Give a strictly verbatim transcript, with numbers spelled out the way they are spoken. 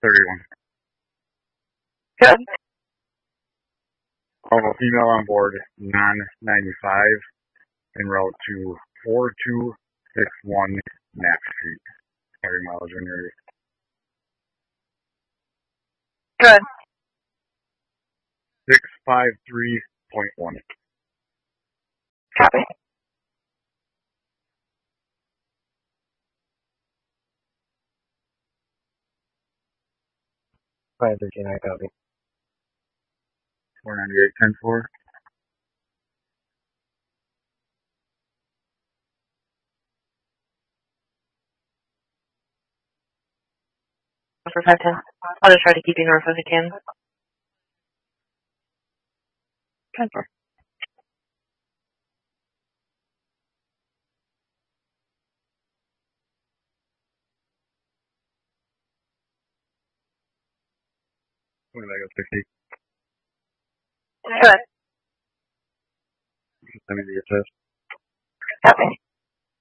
thirty-one. Good. All female on board non ninety-five en route to four two six one Knapp Street. Harry Miles Junior Good. six five three point one. Copy. five thirteen, I copy. four ninety-eight ten four. For five ten. I'll just try to keep you north if I can. ten four. What did I go sixty? Good. Send me the test. Copy.